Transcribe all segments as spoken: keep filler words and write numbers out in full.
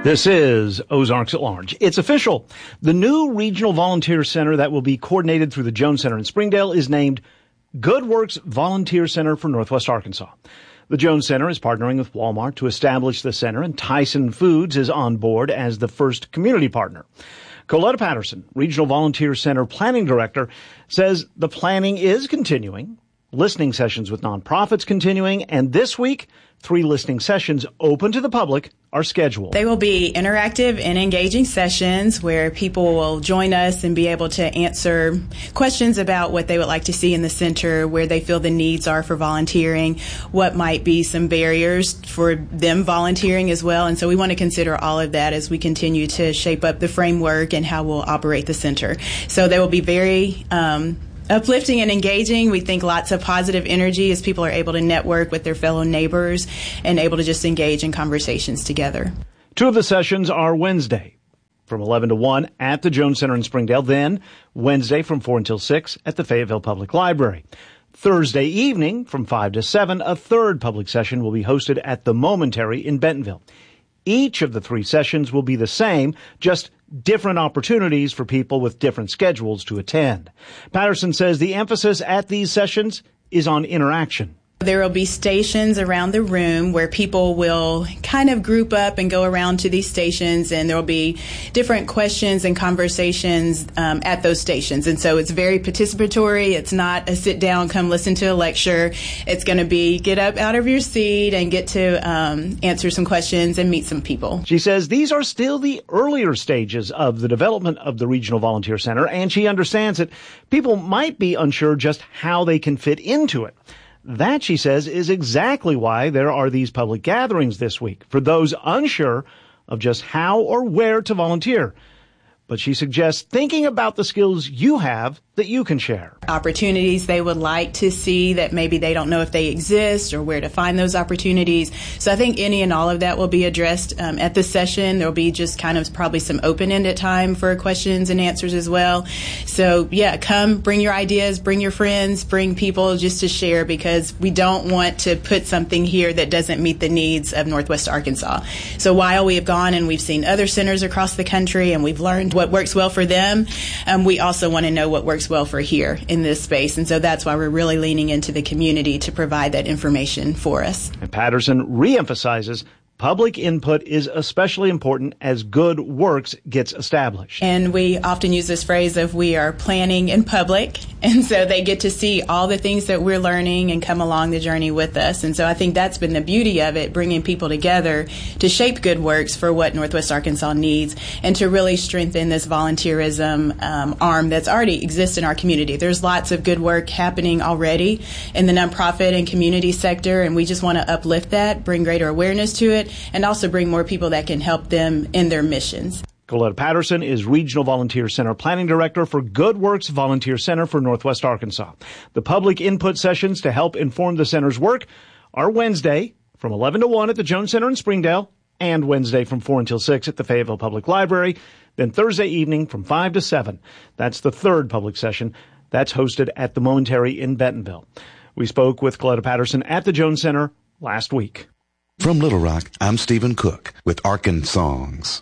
This is Ozarks at Large. It's official. The new Regional Volunteer Center that will be coordinated through the Jones Center in Springdale is named Good Works Volunteer Center for Northwest Arkansas. The Jones Center is partnering with Walmart to establish the center, and Tyson Foods is on board as the first community partner. Coletta Patterson, Regional Volunteer Center Planning Director, says the planning is continuing, listening sessions with nonprofits continuing, and this week, three listening sessions open to the public are scheduled. They will be interactive and engaging sessions where people will join us and be able to answer questions about what they would like to see in the center, where they feel the needs are for volunteering, what might be some barriers for them volunteering as well. And so we want to consider all of that as we continue to shape up the framework and how we'll operate the center. So they will be very um, uplifting and engaging. We think lots of positive energy as people are able to network with their fellow neighbors and able to just engage in conversations together. Two of the sessions are Wednesday from eleven to one at the Jones Center in Springdale, then Wednesday from four until six at the Fayetteville Public Library. Thursday evening from five to seven, a third public session will be hosted at the Momentary in Bentonville. Each of the three sessions will be the same, just different opportunities for people with different schedules to attend. Patterson says the emphasis at these sessions is on interaction. There will be stations around the room where people will kind of group up and go around to these stations, and there will be different questions and conversations um, at those stations. And so it's very participatory. It's not a sit down, come listen to a lecture. It's going to be get up out of your seat and get to um, answer some questions and meet some people. She says these are still the earlier stages of the development of the Regional Volunteer Center, and she understands that people might be unsure just how they can fit into it. That, she says, is exactly why there are these public gatherings this week, for those unsure of just how or where to volunteer. But she suggests thinking about the skills you have that you can share. Opportunities they would like to see that maybe they don't know if they exist or where to find those opportunities. So I think any and all of that will be addressed um, at the session. There will be just kind of probably some open-ended time for questions and answers as well. So yeah, come, bring your ideas, bring your friends, bring people just to share, because we don't want to put something here that doesn't meet the needs of Northwest Arkansas. So while we have gone and we've seen other centers across the country and we've learned what works well for them, um, we also want to know what works well for here in this space. And so that's why we're really leaning into the community to provide that information for us. And Patterson reemphasizes public input is especially important as good works gets established. And we often use this phrase of we are planning in public. And so they get to see all the things that we're learning and come along the journey with us. And so I think that's been the beauty of it, bringing people together to shape good works for what Northwest Arkansas needs and to really strengthen this volunteerism um, arm that's already exists in our community. There's lots of good work happening already in the nonprofit and community sector, and we just want to uplift that, bring greater awareness to it, and also bring more people that can help them in their missions. Coletta Patterson is Regional Volunteer Center Planning Director for Good Works Volunteer Center for Northwest Arkansas. The public input sessions to help inform the center's work are Wednesday from eleven to one at the Jones Center in Springdale, and Wednesday from four until six at the Fayetteville Public Library, then Thursday evening from five to seven. That's the third public session. That's hosted at the Momentary in Bentonville. We spoke with Coletta Patterson at the Jones Center last week. From Little Rock, I'm Stephen Cook with Arkan Songs.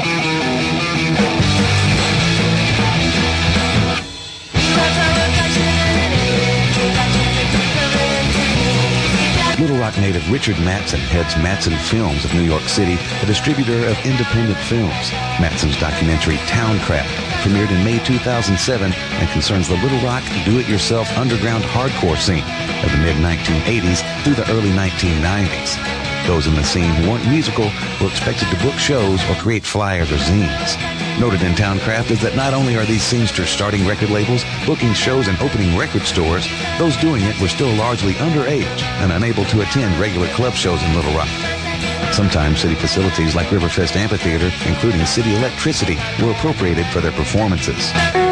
Little Rock native Richard Mattson heads Mattson Films of New York City, a distributor of independent films. Mattson's documentary Towncraft premiered in May two thousand seven and concerns the Little Rock do-it-yourself underground hardcore scene of the mid nineteen eighties through the early nineteen nineties. Those in the scene who weren't musical were expected to book shows or create flyers or zines. Noted in Towncraft is that not only are these scenesters starting record labels, booking shows, and opening record stores, those doing it were still largely underage and unable to attend regular club shows in Little Rock. Sometimes city facilities like Riverfest Amphitheater, including city electricity, were appropriated for their performances.